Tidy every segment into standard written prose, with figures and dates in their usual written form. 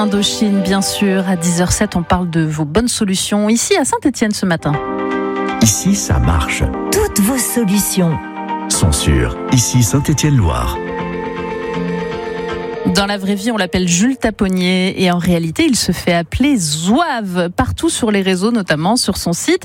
Indochine, bien sûr, à 10h07, on parle de vos bonnes solutions, ici à Saint-Étienne ce matin. Ici, ça marche. Toutes vos solutions Sont sûres. Ici, Saint-Étienne-Loire. Dans la vraie vie, on l'appelle Jules Taponnier et en réalité, il se fait appeler Zouave partout sur les réseaux, notamment sur son site.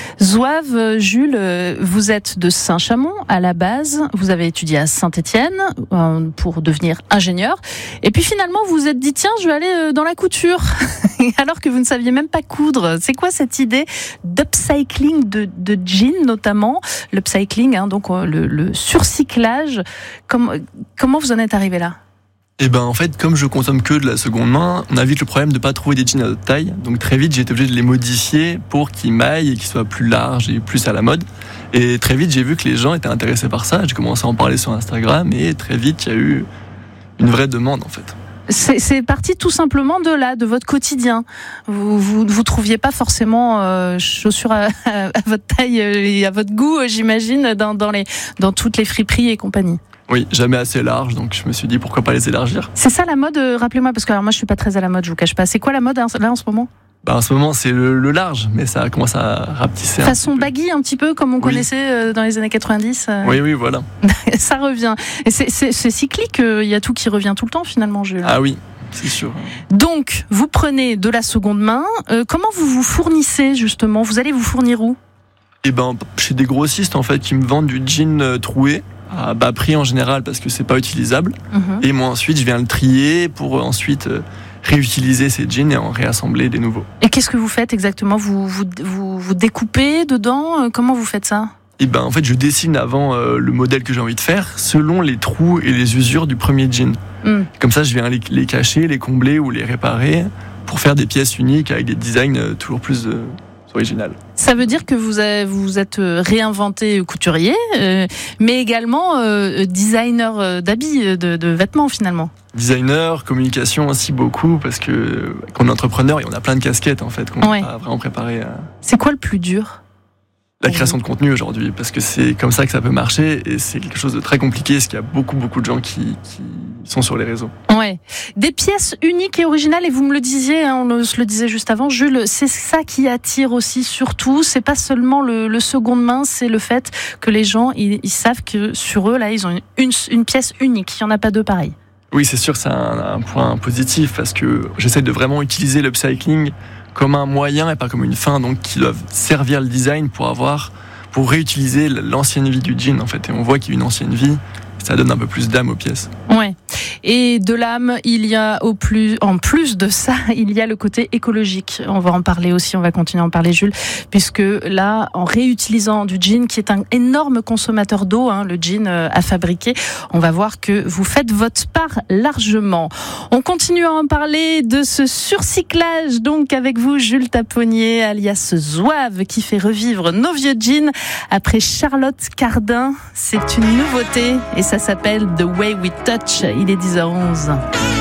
Zouave, Jules, vous êtes de Saint-Chamond à la base. Vous avez étudié à Saint-Étienne pour devenir ingénieur. Et puis finalement, vous vous êtes dit, tiens, je vais aller dans la couture. Alors que vous ne saviez même pas coudre. C'est quoi cette idée d'upcycling de jeans notamment? L'upcycling, donc le surcyclage. Comment vous en êtes arrivé là? Et en fait, comme je consomme que de la seconde main, on a vite le problème de pas trouver des jeans à notre taille. Donc très vite, j'ai été obligé de les modifier pour qu'ils m'aillent et qu'ils soient plus larges et plus à la mode. Et très vite, j'ai vu que les gens étaient intéressés par ça. J'ai commencé à en parler sur Instagram et très vite, il y a eu une vraie demande en fait. C'est parti tout simplement de là, de votre quotidien. Vous trouviez pas forcément chaussures à votre taille et à votre goût, j'imagine, dans toutes les friperies et compagnie. Oui, jamais assez large, donc je me suis dit pourquoi pas les élargir. C'est ça la mode, rappelez-moi, parce que alors moi je suis pas très à la mode, je vous cache pas. C'est quoi la mode là en ce moment? En ce moment c'est le large, mais ça commence à rapetisser. Façon baggy un petit peu, comme on connaissait dans les années 90. Oui, voilà. Ça revient. Et c'est cyclique, il y a tout qui revient tout le temps finalement, Jules. Ah oui, c'est sûr. Donc, vous prenez de la seconde main. Comment vous vous fournissez justement? Vous allez vous fournir où? Chez des grossistes en fait qui me vendent du jean troué à bas prix en général parce que c'est pas utilisable. Et moi ensuite je viens le trier pour ensuite réutiliser ces jeans et en réassembler des nouveaux. Et qu'est-ce que vous faites exactement? Vous découpez dedans? Comment vous faites ça? En fait je dessine avant le modèle que j'ai envie de faire selon les trous et les usures du premier jean. Comme ça je viens les cacher, les combler ou les réparer pour faire des pièces uniques avec des designs toujours plus original. Ça veut dire que vous êtes réinventé couturier, mais également designer d'habits, de vêtements finalement. Designer, communication aussi beaucoup, parce que qu'on est entrepreneur et on a plein de casquettes en fait qu'on a vraiment préparé. C'est quoi le plus dur? La création de contenu aujourd'hui, parce que c'est comme ça que ça peut marcher et c'est quelque chose de très compliqué, parce qu'il y a beaucoup de gens qui sont sur les réseaux. Ouais. Des pièces uniques et originales, et vous me le disiez, on se le disait juste avant, Jules, c'est ça qui attire aussi surtout, c'est pas seulement le seconde main, c'est le fait que les gens, ils savent que sur eux, là, ils ont une pièce unique, il n'y en a pas deux pareilles. Oui, c'est sûr, c'est un point positif, parce que j'essaie de vraiment utiliser l'upcycling comme un moyen et pas comme une fin, donc qui doivent servir le design pour réutiliser l'ancienne vie du jean en fait. Et on voit qu'il y a une ancienne vie, ça donne un peu plus d'âme aux pièces. Ouais. Et de l'âme, il y a en plus de ça, il y a le côté écologique. On va en parler aussi, on va continuer à en parler, Jules, puisque là, en réutilisant du jean, qui est un énorme consommateur d'eau, le jean à fabriquer, on va voir que vous faites votre part largement. On continue à en parler de ce surcyclage, donc avec vous, Jules Taponnier, alias Zouave, qui fait revivre nos vieux jeans après Charlotte Cardin. C'est une nouveauté et ça s'appelle The Way We Touch. Il est 10h11.